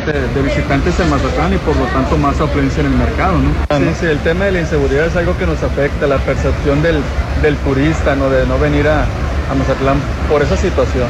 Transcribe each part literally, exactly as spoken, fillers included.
de, de visitantes en Mazatlán y por lo tanto más afluencia en el mercado, ¿no? Sí, sí, el tema de la inseguridad es algo que nos afecta, la percepción del, del turista, ¿no? De no venir a, a Mazatlán por esa situación.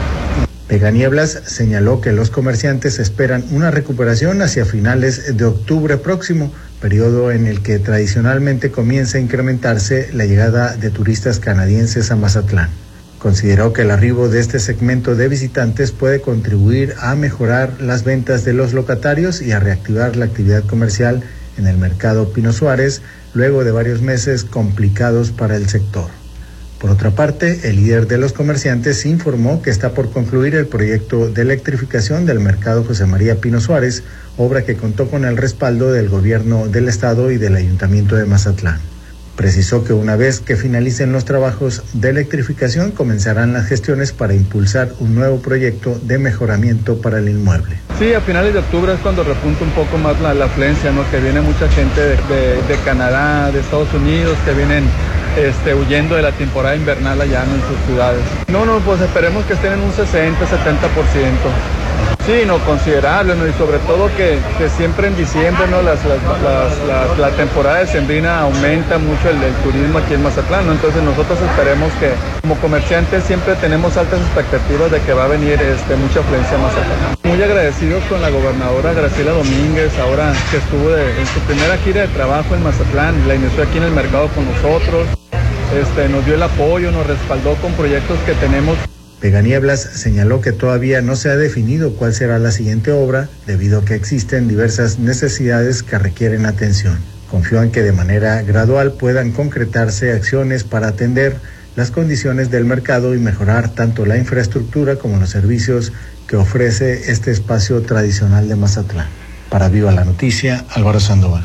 Vega Nieblas señaló que los comerciantes esperan una recuperación hacia finales de octubre próximo, periodo en el que tradicionalmente comienza a incrementarse la llegada de turistas canadienses a Mazatlán. Consideró que el arribo de este segmento de visitantes puede contribuir a mejorar las ventas de los locatarios y a reactivar la actividad comercial en el mercado Pino Suárez, luego de varios meses complicados para el sector. Por otra parte, el líder de los comerciantes informó que está por concluir el proyecto de electrificación del mercado José María Pino Suárez, obra que contó con el respaldo del gobierno del estado y del ayuntamiento de Mazatlán. Precisó que una vez que finalicen los trabajos de electrificación, comenzarán las gestiones para impulsar un nuevo proyecto de mejoramiento para el inmueble. Sí, a finales de octubre es cuando repunta un poco más la, la afluencia, ¿no? Que viene mucha gente de, de, de Canadá, de Estados Unidos, que vienen Este, huyendo de la temporada invernal allá, ¿no? En sus ciudades. No, no, pues esperemos que estén en un sesenta, setenta por ciento. Sí, no, considerable, ¿no? Y sobre todo que, que siempre en diciembre, ¿no? Las, las, las, las, la temporada decembrina aumenta mucho el, el turismo aquí en Mazatlán, ¿no? Entonces nosotros esperemos que como comerciantes siempre tenemos altas expectativas de que va a venir este, mucha afluencia a Mazatlán. Muy agradecidos con la gobernadora Graciela Domínguez, ahora que estuvo de, en su primera gira de trabajo en Mazatlán, la inició aquí en el mercado con nosotros. Este, nos dio el apoyo, nos respaldó con proyectos que tenemos. Vega Nieblas señaló que todavía no se ha definido cuál será la siguiente obra, debido a que existen diversas necesidades que requieren atención. Confió en que de manera gradual puedan concretarse acciones para atender las condiciones del mercado y mejorar tanto la infraestructura como los servicios que ofrece este espacio tradicional de Mazatlán. Para Viva la Noticia, Álvaro Sandoval.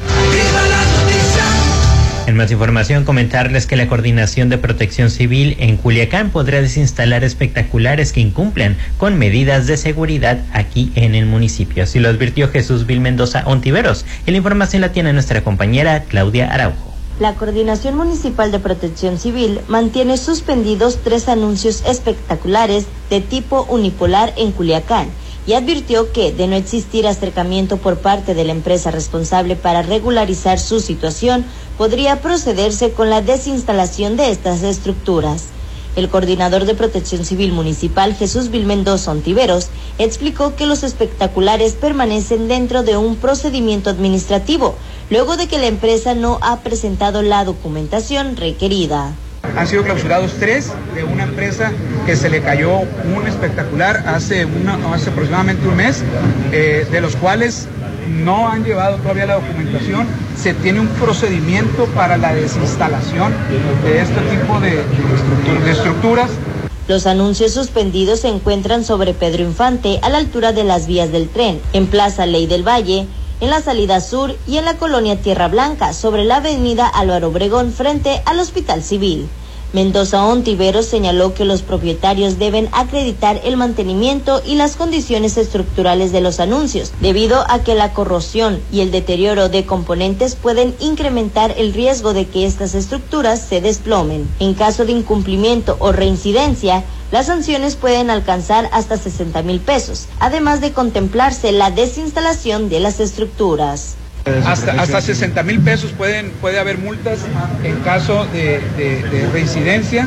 En más información, comentarles que la Coordinación de Protección Civil en Culiacán podrá desinstalar espectaculares que incumplan con medidas de seguridad aquí en el municipio. Así lo advirtió Jesús Vil Mendoza Ontiveros. Y la información la tiene nuestra compañera Claudia Araujo. La Coordinación Municipal de Protección Civil mantiene suspendidos tres anuncios espectaculares de tipo unipolar en Culiacán y advirtió que, de no existir acercamiento por parte de la empresa responsable para regularizar su situación, podría procederse con la desinstalación de estas estructuras. El coordinador de Protección Civil Municipal, Jesús Vil Mendoza Ontiveros, explicó que los espectaculares permanecen dentro de un procedimiento administrativo, luego de que la empresa no ha presentado la documentación requerida. Han sido clausurados tres de una empresa que se le cayó un espectacular hace, una, hace aproximadamente un mes, eh, de los cuales no han llevado todavía la documentación. Se tiene un procedimiento para la desinstalación de este tipo de, de, de estructuras. Los anuncios suspendidos se encuentran sobre Pedro Infante, a la altura de las vías del tren, en Plaza Ley del Valle, en la salida sur y en la colonia Tierra Blanca, sobre la avenida Álvaro Obregón, frente al Hospital Civil. Mendoza Ontiveros señaló que los propietarios deben acreditar el mantenimiento y las condiciones estructurales de los anuncios, debido a que la corrosión y el deterioro de componentes pueden incrementar el riesgo de que estas estructuras se desplomen. En caso de incumplimiento o reincidencia, las sanciones pueden alcanzar hasta sesenta mil pesos, además de contemplarse la desinstalación de las estructuras. Hasta, hasta sesenta mil pesos pueden, puede haber multas en caso de, de, de reincidencia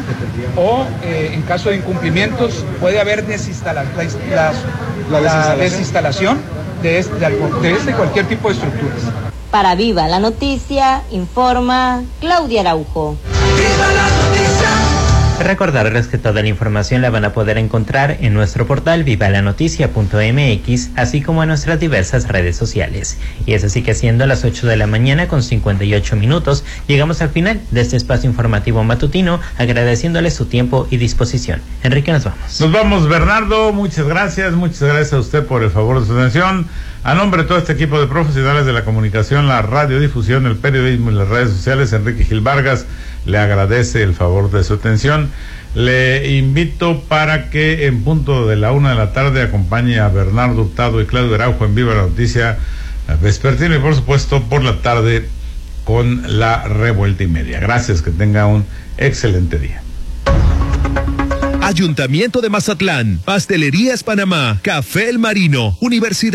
o eh, en caso de incumplimientos puede haber desinstala, la, la, la, la desinstalación de este, de este cualquier tipo de estructuras. Para Viva la Noticia, informa Claudia Araujo. ¡Viva la noticia! Recordarles que toda la información la van a poder encontrar en nuestro portal viva la noticia punto m x, así como en nuestras diversas redes sociales. Y es así que siendo las ocho de la mañana con cincuenta y ocho minutos, llegamos al final de este espacio informativo matutino, agradeciéndoles su tiempo y disposición. Enrique, nos vamos. Nos vamos, Bernardo, muchas gracias, muchas gracias a usted por el favor de su atención. A nombre de todo este equipo de profesionales de la comunicación, la radiodifusión, el periodismo y las redes sociales, Enrique Gil Vargas le agradece el favor de su atención. Le invito para que en punto de la una de la tarde acompañe a Bernardo Hurtado y Claudio Araujo en Viva la Noticia vespertino y por supuesto por la tarde con la revuelta y media. Gracias, que tenga un excelente día. Ayuntamiento de Mazatlán, Pastelerías Panamá, Café El Marino, Universidad